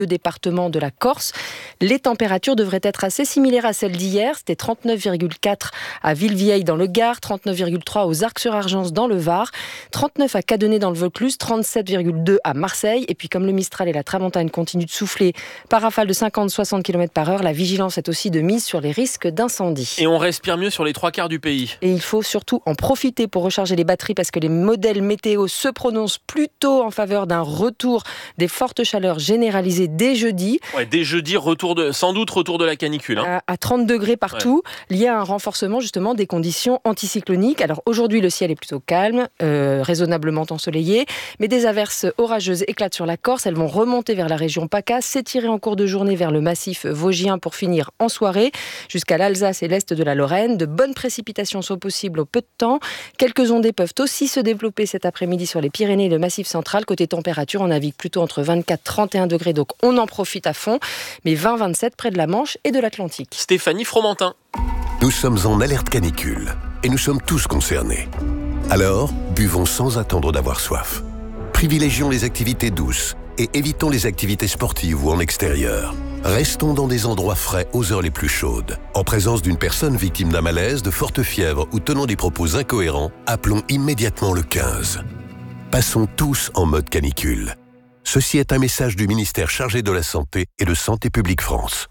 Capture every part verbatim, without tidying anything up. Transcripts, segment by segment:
département de la Corse. Les températures devraient être assez similaires à celles d'hier. C'était trente-neuf virgule quatre à Villevieille dans le Gard, trente-neuf virgule trois aux Arcs-sur-Argence dans le Var, trente-neuf à Cadenet dans le Vaucluse, trente-sept virgule deux à Marseille. Et puis comme le Mistral et la Tramontane continuent de souffler par rafale de cinquante à soixante kilomètres par heure, la vigilance est aussi de mise sur les risques d'incendie. Et on respire mieux sur les trois quarts du pays. Et il faut surtout en profiter pour recharger les batteries parce que les modèles météo se prononcent plutôt en faveur d'un retour des fortes chaleurs généralisées dès jeudi. Ouais, dès jeudi, retour de, sans doute retour de la canicule. Hein. À, à trente degrés partout, ouais. Lié à un renforcement justement des conditions anticycloniques. Alors aujourd'hui, le ciel est plutôt calme, euh, raisonnablement ensoleillé, mais des averses orageuses éclatent sur la Corse. Elles vont remonter vers la région PACA, s'étirer en cours de journée vers le massif vosgien pour finir en soirée, jusqu'à l'Alsace et l'est de la Lorraine. De bonnes précipitations sont possibles au peu de temps. Quelques ondées peuvent aussi se développer cet après-midi sur les Pyrénées et le Massif central. Côté température, on navigue plutôt entre vingt-quatre et trente et un degrés, donc on en profite à fond, mais vingt à vingt-sept près de la Manche et de l'Atlantique. Stéphanie Fromentin. Nous sommes en alerte canicule et nous sommes tous concernés. Alors, buvons sans attendre d'avoir soif. Privilégions les activités douces et évitons les activités sportives ou en extérieur. Restons dans des endroits frais aux heures les plus chaudes. En présence d'une personne victime d'un malaise, de forte fièvre ou tenant des propos incohérents, appelons immédiatement le quinze. Passons tous en mode canicule. Ceci est un message du ministère chargé de la Santé et de Santé publique France.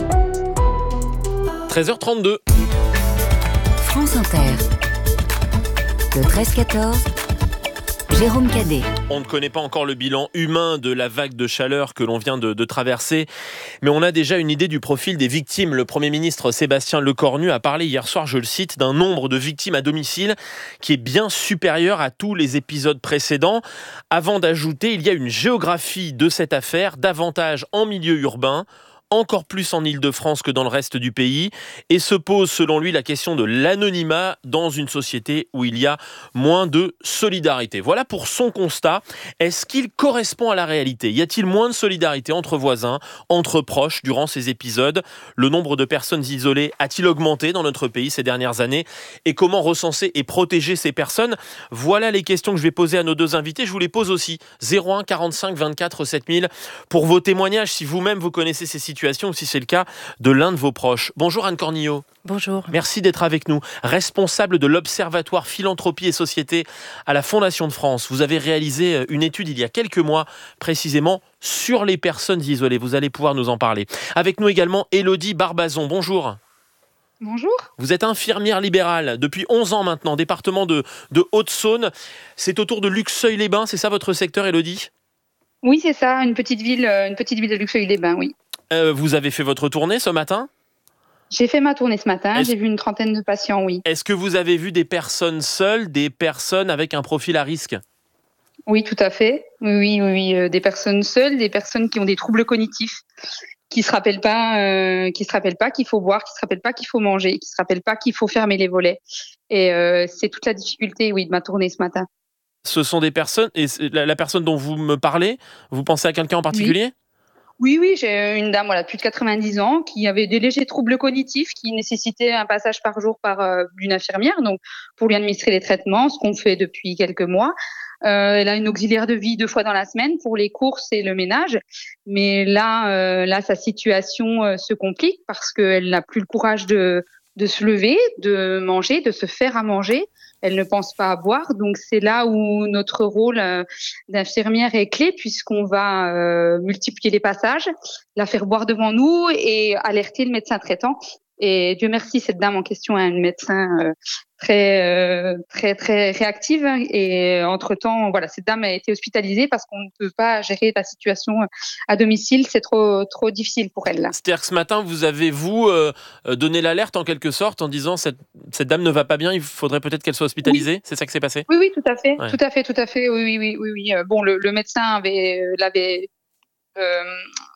treize heures trente-deux. France Inter. Le treize quatorze. Jérôme Cadet. On ne connaît pas encore le bilan humain de la vague de chaleur que l'on vient de, de traverser, mais on a déjà une idée du profil des victimes. Le Premier ministre Sébastien Lecornu a parlé hier soir, je le cite, d'un nombre de victimes à domicile qui est bien supérieur à tous les épisodes précédents. Avant d'ajouter, il y a une géographie de cette affaire, davantage en milieu urbain, encore plus en Île-de-France que dans le reste du pays, et se pose selon lui la question de l'anonymat dans une société où il y a moins de solidarité. Voilà pour son constat. Est-ce qu'il correspond à la réalité ? Y a-t-il moins de solidarité entre voisins, entre proches durant ces épisodes ? Le nombre de personnes isolées a-t-il augmenté dans notre pays ces dernières années ? Et comment recenser et protéger ces personnes ? Voilà les questions que je vais poser à nos deux invités. Je vous les pose aussi. zéro un quarante-cinq vingt-quatre sept mille pour vos témoignages si vous-même vous connaissez ces situations ou si c'est le cas de l'un de vos proches. Bonjour Anne Cornillot. Bonjour. Merci d'être avec nous. Responsable de l'Observatoire Philanthropie et Société à la Fondation de France. Vous avez réalisé une étude il y a quelques mois précisément sur les personnes isolées. Vous allez pouvoir nous en parler. Avec nous également Élodie Barbazon. Bonjour. Bonjour. Vous êtes infirmière libérale depuis onze ans maintenant, département de, de Haute-Saône. C'est autour de Luxeuil-les-Bains, c'est ça votre secteur, Élodie ? Oui, c'est ça, une petite ville, une petite ville de Luxeuil-les-Bains, oui. Euh, vous avez fait votre tournée ce matin ? J'ai fait ma tournée ce matin, Est-ce... j'ai vu une trentaine de patients, oui. Est-ce que vous avez vu des personnes seules, des personnes avec un profil à risque ? Oui, tout à fait. Oui, oui, oui, oui. Euh, des personnes seules, des personnes qui ont des troubles cognitifs, qui se rappellent pas, euh, qui se rappellent pas qu'il faut boire, qui se rappellent pas qu'il faut manger, qui se rappellent pas qu'il faut fermer les volets. Et euh, c'est toute la difficulté, oui, de ma tournée ce matin. Ce sont des personnes, et la, la personne dont vous me parlez, vous pensez à quelqu'un en particulier ? Oui. Oui, oui, j'ai une dame, voilà, plus de quatre-vingt-dix ans, qui avait des légers troubles cognitifs, qui nécessitaient un passage par jour par euh, une infirmière, donc pour lui administrer les traitements, ce qu'on fait depuis quelques mois. Euh, elle a une auxiliaire de vie deux fois dans la semaine pour les courses et le ménage, mais là, euh, là, sa situation euh, se complique parce qu'elle n'a plus le courage de de se lever, de manger, de se faire à manger. Elle ne pense pas à boire, donc c'est là où notre rôle euh, d'infirmière est clé, puisqu'on va euh, multiplier les passages, la faire boire devant nous et alerter le médecin traitant. Et Dieu merci, cette dame en question a un médecin euh, très, euh, très, très réactive. Et entre-temps, voilà, cette dame a été hospitalisée parce qu'on ne peut pas gérer la situation à domicile. C'est trop, trop difficile pour elle. C'est-à-dire que ce matin, vous avez, vous, euh, donné l'alerte en quelque sorte en disant cette, cette dame ne va pas bien, il faudrait peut-être qu'elle soit hospitalisée. Oui. C'est ça que s'est passé ? Oui, oui, tout à fait. Ouais. Tout à fait, tout à fait. Oui, oui, oui, oui. oui. Bon, le, le médecin avait, l'avait Euh,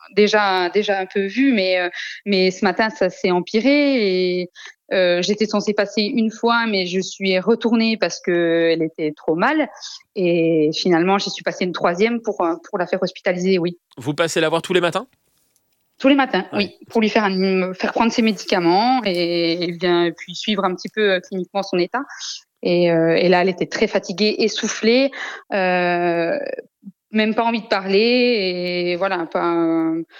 déjà déjà un peu vu, mais euh, mais ce matin ça s'est empiré et euh, j'étais censée passer une fois, mais je suis retournée parce que elle était trop mal et finalement j'y suis passée une troisième pour pour la faire hospitaliser. Oui. Vous passez la voir tous les matins ? Tous les matins, ouais. Oui, pour lui faire un, faire prendre ses médicaments et, et bien puis suivre un petit peu euh, cliniquement son état. Et, euh, et là, elle était très fatiguée, essoufflée. Euh, même pas envie de parler et voilà, pas,